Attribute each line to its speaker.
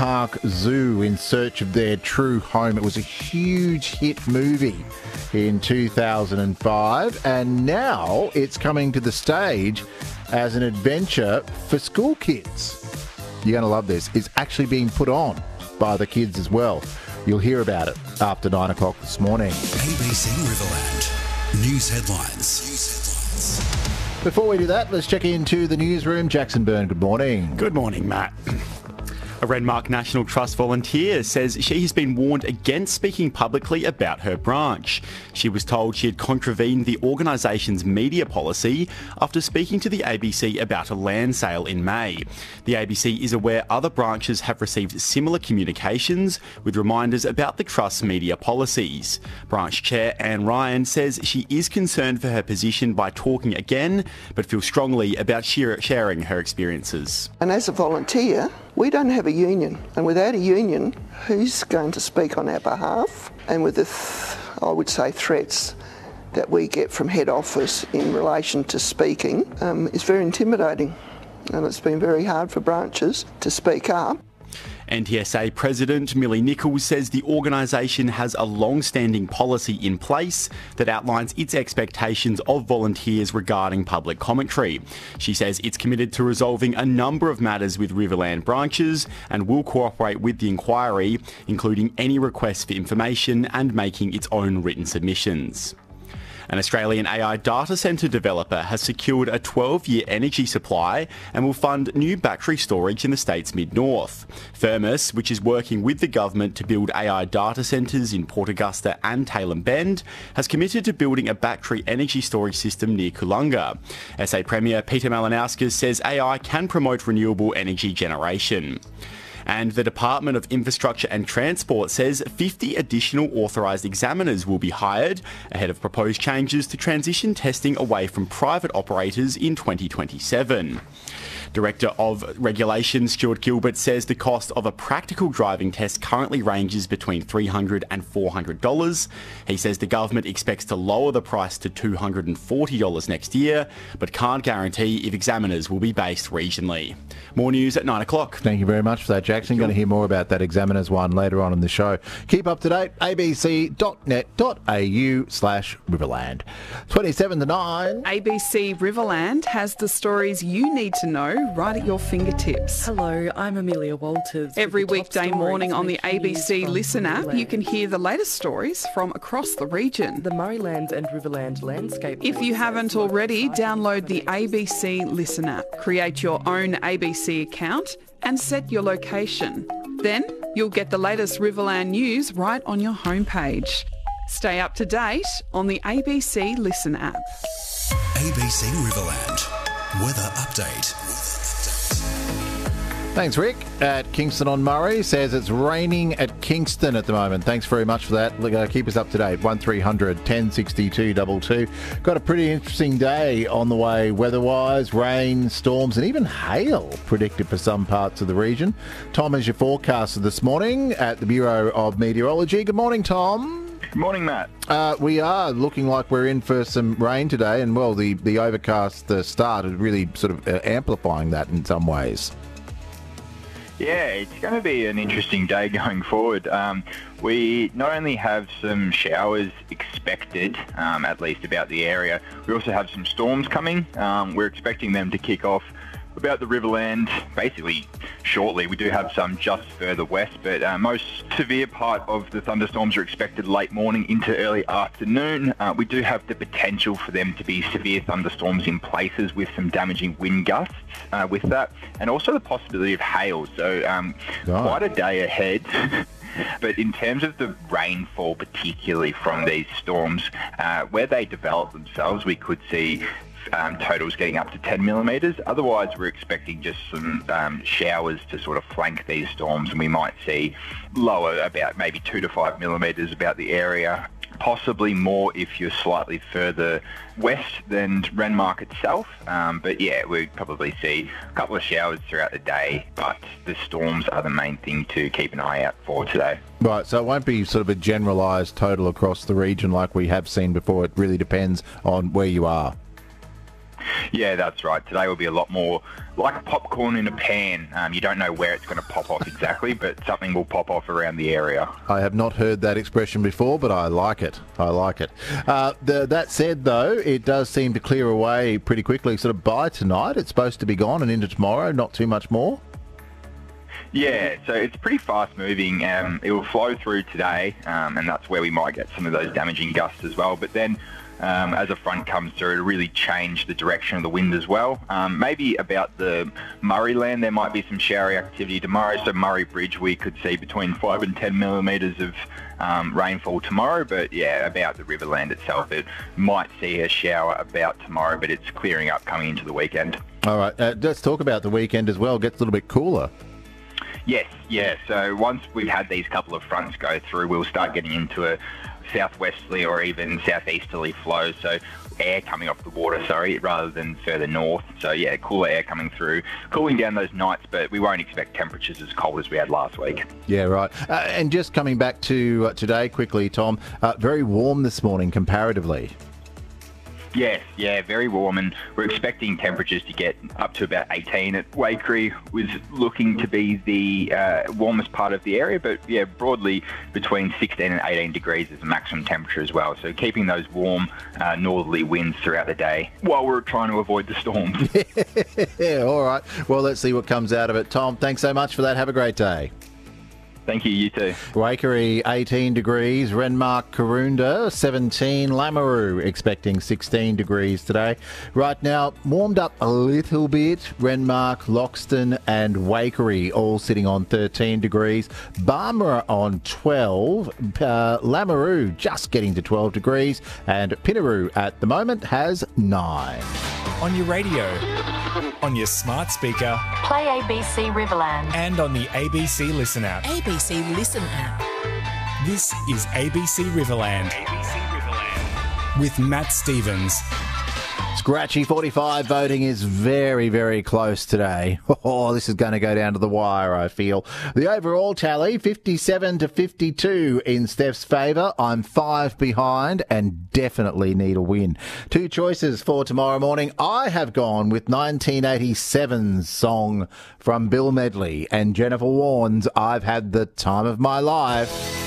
Speaker 1: Park Zoo in search of their true home. It was a huge hit movie in 2005, and now it's coming to the stage as an adventure for school kids. You're going to love this. It's actually being put on by the kids as well. You'll hear about it after 9 o'clock this morning.
Speaker 2: ABC Riverland. News headlines.
Speaker 1: Before we do that, let's check into the newsroom. Jackson Byrne, good morning.
Speaker 3: Good morning, Matt. A Renmark National Trust volunteer says she has been warned against speaking publicly about her branch. She was told she had contravened the organisation's media policy after speaking to the ABC about a land sale in May. The ABC is aware other branches have received similar communications with reminders about the Trust's media policies. Branch Chair Anne Ryan says she is concerned for her position by talking again, but feels strongly about sharing her experiences.
Speaker 4: And as a volunteer, we don't have a union, and without a union, who's going to speak on our behalf? And with the, I would say, threats that we get from head office in relation to speaking, it's very intimidating, and it's been very hard for branches to speak up.
Speaker 3: NTSA President Millie Nichols says the organisation has a long-standing policy in place that outlines its expectations of volunteers regarding public commentary. She says it's committed to resolving a number of matters with Riverland branches and will cooperate with the inquiry, including any requests for information and making its own written submissions. An Australian AI data centre developer has secured a 12-year energy supply and will fund new battery storage in the state's mid-north. Thermos, which is working with the government to build AI data centres in Port Augusta and Tailem Bend, has committed to building a battery energy storage system near Coolunga. SA Premier Peter Malinauskas says AI can promote renewable energy generation. And the Department of Infrastructure and Transport says 50 additional authorised examiners will be hired ahead of proposed changes to transition testing away from private operators in 2027. Director of Regulation Stuart Gilbert says the cost of a practical driving test currently ranges between $300 and $400. He says the government expects to lower the price to $240 next year, but can't guarantee if examiners will be based regionally. More news at 9 o'clock.
Speaker 1: Thank you very much for that, Jackson. Going to hear more about that examiners one later on in the show. Keep up to date, abc.net.au/Riverland. 27 to 9.
Speaker 5: ABC Riverland has the stories you need to know right at your fingertips.
Speaker 6: Hello, I'm Amelia Walters.
Speaker 5: Every weekday morning on the ABC Listen app, you can hear the latest stories from across the region.
Speaker 6: The Murraylands and Riverland landscape.
Speaker 5: If you haven't already, download the ABC Listen app, create your own ABC account and set your location. Then you'll get the latest Riverland news right on your homepage. Stay up to date on the ABC Listen app.
Speaker 2: ABC Riverland. Weather update.
Speaker 1: Thanks, Rick. At Kingston on Murray says it's raining at Kingston at the moment. Thanks very much for that. Keep us up to date. 1300 1062 22. Got a pretty interesting day on the way weather-wise. Rain, storms and even hail predicted for some parts of the region. Tom is your forecaster this morning at the Bureau of Meteorology. Good morning, Tom.
Speaker 7: Good morning, Matt.
Speaker 1: We are looking like we're in for some rain today, and well, the overcast start is really sort of amplifying that in some ways.
Speaker 7: Yeah, it's going to be an interesting day going forward. We not only have some showers expected, at least about the area, we also have some storms coming. We're expecting them to kick off about the Riverland basically shortly. We do have some just further west, but most severe part of the thunderstorms are expected late morning into early afternoon. We do have the potential for them to be severe thunderstorms in places with some damaging wind gusts with that, and also the possibility of hail. So quite a day ahead. But in terms of the rainfall, particularly from these storms, where they develop themselves, we could see totals getting up to 10 millimetres. Otherwise, we're expecting just some showers to sort of flank these storms, and we might see lower, about maybe 2 to 5 millimetres about the area. Possibly more if you're slightly further west than Renmark itself. But yeah, we'd probably see a couple of showers throughout the day, but the storms are the main thing to keep an eye out for today.
Speaker 1: Right, so it won't be sort of a generalised total across the region like we have seen before. It really depends on where you are.
Speaker 7: Yeah, that's right. Today will be a lot more like popcorn in a pan. You don't know where it's going to pop off exactly, but something will pop off around the area.
Speaker 1: I have not heard that expression before, but I like it. I like it. That said, though, it does seem to clear away pretty quickly. Sort of by tonight, it's supposed to be gone and into tomorrow, not too much more.
Speaker 7: Yeah, so it's pretty fast moving. It will flow through today, and that's where we might get some of those damaging gusts as well. But then as a front comes through, it'll really change the direction of the wind as well. Maybe about the Murray land, there might be some showery activity tomorrow. So Murray Bridge, we could see between 5 and 10 millimetres of rainfall tomorrow. But yeah, about the Riverland itself, it might see a shower about tomorrow, but it's clearing up coming into the weekend.
Speaker 1: All right, let's talk about the weekend as well. It gets a little bit cooler.
Speaker 7: Yes, yeah. So once we've had these couple of fronts go through, we'll start getting into a southwesterly or even southeasterly flow. So air coming off the water, rather than further north. So yeah, cooler air coming through, cooling down those nights, but we won't expect temperatures as cold as we had last week.
Speaker 1: Yeah, right. And just coming back to today quickly, Tom, very warm this morning comparatively.
Speaker 7: Yes, yeah, very warm, and we're expecting temperatures to get up to about 18 at Waikerie. Was looking to be the warmest part of the area, but yeah, broadly between 16 and 18 degrees is the maximum temperature as well. So keeping those warm northerly winds throughout the day while we're trying to avoid the storms.
Speaker 1: Yeah, all right. Well, let's see what comes out of it. Tom, thanks so much for that. Have a great day.
Speaker 7: Thank you, you too.
Speaker 1: Waikerie, 18 degrees. Renmark, Karoonda, 17. Lameroo, expecting 16 degrees today. Right now, warmed up a little bit. Renmark, Loxton and Waikerie all sitting on 13 degrees. Barmera on 12. Lameroo just getting to 12 degrees. And Pinaroo at the moment has 9.
Speaker 8: On your radio, on your smart speaker,
Speaker 9: play ABC Riverland,
Speaker 8: and on the ABC Listen app.
Speaker 10: ABC Listen app.
Speaker 8: This is ABC Riverland. With Matt Stevens.
Speaker 1: Scratchy 45 voting is very, very close today. Oh, this is going to go down to the wire, I feel. The overall tally, 57 to 52 in Steph's favour. I'm 5 behind and definitely need a win. 2 choices for tomorrow morning. I have gone with 1987's song from Bill Medley and Jennifer Warnes, I've Had the Time of My Life.